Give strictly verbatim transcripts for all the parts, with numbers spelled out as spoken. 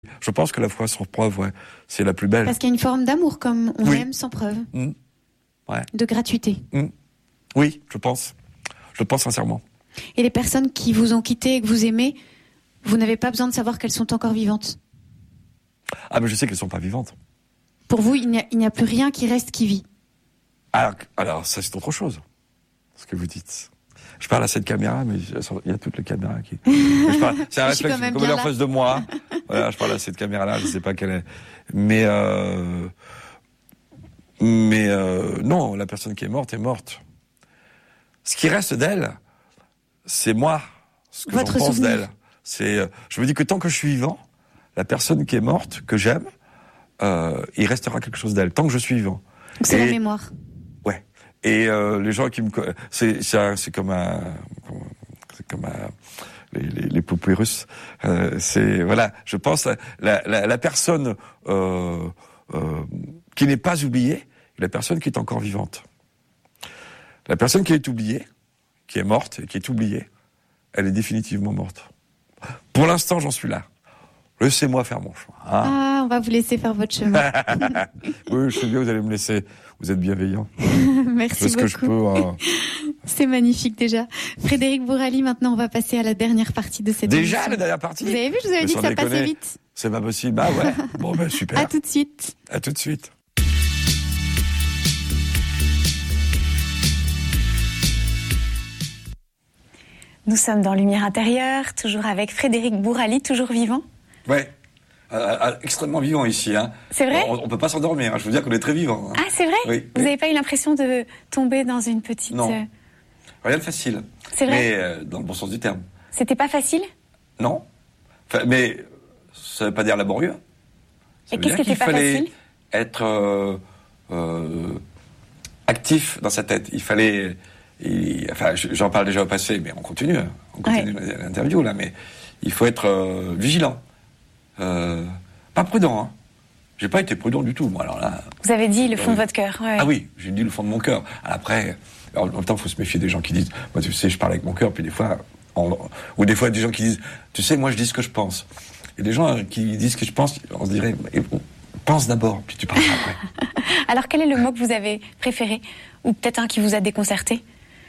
Je pense que la foi sans preuve, ouais, c'est la plus belle. Parce qu'il y a une forme d'amour, comme on oui. aime sans preuve. Mmh. Ouais. De gratuité. Mmh. Oui, je pense. Je le pense sincèrement. Et les personnes qui vous ont quitté et que vous aimez, vous n'avez pas besoin de savoir qu'elles sont encore vivantes. Ah, mais je sais qu'elles ne sont pas vivantes. Pour vous, il n'y a, il n'y a plus rien qui reste qui vit. Alors, alors, ça, c'est autre chose, ce que vous dites. Je parle à cette caméra, mais il y a toutes les caméras qui... Je parle, c'est un réflexe, comme elle est en face de moi. Voilà, je parle à cette caméra-là, je ne sais pas quelle est. Mais, euh, mais euh, non, la personne qui est morte est morte. Ce qui reste d'elle, c'est moi, ce que Votre j'en pense souvenir. d'elle. C'est, je me dis que tant que je suis vivant, la personne qui est morte, que j'aime, euh, il restera quelque chose d'elle, tant que je suis vivant. Donc c'est Et, la mémoire. Ouais. Et euh, les gens qui me, c'est, c'est, un, c'est comme un, c'est comme un, les, les, les poupées russes. Euh, c'est voilà. Je pense la, la, la, la personne euh, euh, qui n'est pas oubliée, et la personne qui est encore vivante. La personne qui est oubliée, qui est morte et qui est oubliée, elle est définitivement morte. Pour l'instant, j'en suis là. Laissez-moi faire mon chemin. Hein. Ah, on va vous laisser faire votre chemin. Oui, je sais bien, vous allez me laisser. Vous êtes bienveillant. Merci Parce beaucoup. que je peux. Hein. C'est magnifique déjà. Frédéric Bourali, maintenant on va passer à la dernière partie de cette Déjà émission. la dernière partie. Vous avez vu, je vous avais Mais dit que sans ça passait déconner, vite. C'est pas possible. Bah ouais. Bon ben super. À tout de suite. À tout de suite. Nous sommes dans Lumière intérieure, toujours avec Frédéric Bourali, toujours vivant. Ouais. Euh, euh, extrêmement vivant ici. Hein. C'est vrai ? On, on peut pas s'endormir. Hein. Je veux dire qu'on est très vivant. Hein. Ah, c'est vrai ? Oui. Vous n'avez pas eu l'impression de tomber dans une petite... Non. Euh... Rien de facile. C'est vrai ? Mais euh, dans le bon sens du terme. C'était pas facile ? Non. Enfin, mais ça veut pas dire laborieux. Ça Et veut qu'est-ce dire qui était pas fallait facile ? Être euh, euh, actif dans sa tête. Il fallait... Il, enfin, j'en parle déjà au passé, mais on continue. On continue ouais. l'interview, là. Mais il faut être euh, vigilant. Euh, pas prudent, hein. J'ai pas été prudent du tout, moi, alors là. Vous avez dit le fond euh, de votre cœur. Ouais. Ah oui, j'ai dit le fond de mon cœur. Après, en même temps, il faut se méfier des gens qui disent, moi, tu sais, je parle avec mon cœur, puis des fois, en, ou des fois, des gens qui disent, tu sais, moi, je dis ce que je pense. Et des gens qui disent ce que je pense, on se dirait, pense d'abord, puis tu parleras après. Alors, quel est le mot que vous avez préféré, ou peut-être un qui vous a déconcerté ?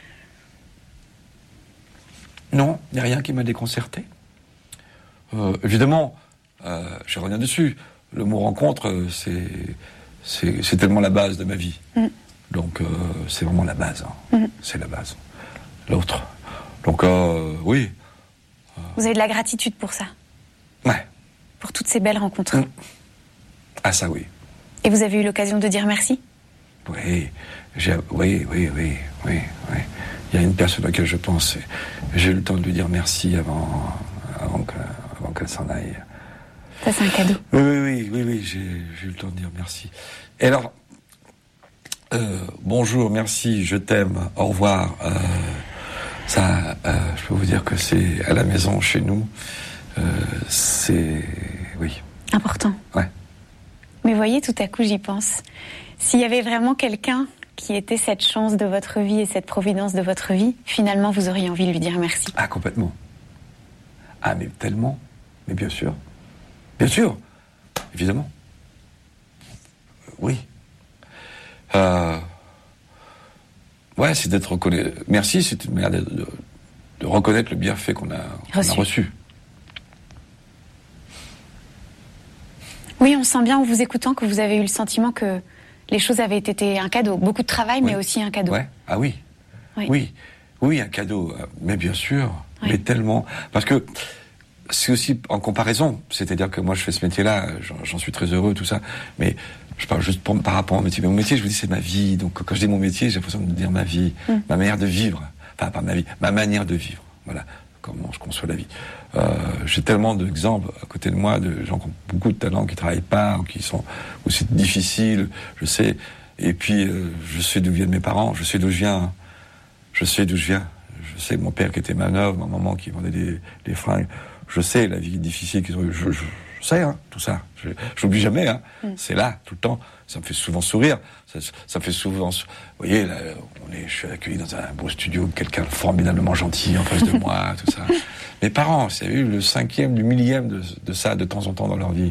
Non, il n'y a rien qui m'a déconcerté. Euh, évidemment, euh, je reviens dessus. Le mot rencontre, c'est, c'est, c'est tellement la base de ma vie. Mm. Donc, euh, c'est vraiment la base. Hein. Mm. C'est la base. L'autre. Donc, euh, oui. Vous avez de la gratitude pour ça ? Ouais. Pour toutes ces belles rencontres ? Mm. Ah, ça, oui. Et vous avez eu l'occasion de dire merci ? Oui. J'ai, oui, oui, oui, oui, oui. Il y a une personne à laquelle je pense. J'ai eu le temps de lui dire merci avant, avant, que, avant qu'elle s'en aille. Ça, c'est un cadeau. Oui, oui, oui, oui, oui j'ai, j'ai eu le temps de dire merci. Et alors, euh, bonjour, merci, je t'aime, au revoir. Euh, ça, euh, je peux vous dire que c'est à la maison, chez nous. Euh, c'est, oui. Important. Ouais. Mais voyez, tout à coup, j'y pense. S'il y avait vraiment quelqu'un qui était cette chance de votre vie et cette providence de votre vie, finalement, vous auriez envie de lui dire merci. Ah, complètement. Ah, mais tellement. Mais bien sûr. Bien sûr. Évidemment. Euh, oui. Euh... Ouais, c'est d'être reconnu. Merci, c'est une manière de, de, de reconnaître le bienfait qu'on a reçu. qu'on a reçu. Oui, on sent bien en vous écoutant que vous avez eu le sentiment que les choses avaient été un cadeau. Beaucoup de travail, oui. mais aussi un cadeau. Ouais. Ah oui. oui. Oui. Oui, un cadeau. Mais bien sûr. Oui. Mais tellement. Parce que c'est aussi en comparaison. C'est-à-dire que moi, je fais ce métier-là, j'en, j'en suis très heureux, tout ça. Mais je parle juste pour, par rapport au métier. Mais mon métier, je vous dis, c'est ma vie. Donc quand je dis mon métier, j'ai l'impression de dire ma vie, mm. ma manière de vivre. Enfin, pas ma vie, ma manière de vivre. Voilà. Comment je conçois la vie. Euh, j'ai tellement d'exemples à côté de moi de gens qui ont beaucoup de talent, qui travaillent pas, ou qui sont aussi difficiles, je sais. Et puis, euh, je sais d'où viennent mes parents, je sais d'où je viens. Je sais d'où je viens. Je sais mon père qui était manœuvre, ma maman qui vendait des, des fringues. Je sais la vie difficile qu'ils ont eu. Je, je, je sais, hein, tout ça. Je, je l'oublie jamais, hein. Mm. C'est là, tout le temps. Ça me fait souvent sourire. Ça, ça me fait souvent... Vous voyez, là, on est, je suis accueilli dans un beau studio, quelqu'un de formidablement gentil en face de moi, tout ça. Mes parents, c'est eu le cinquième, du millième de, de ça, de temps en temps dans leur vie.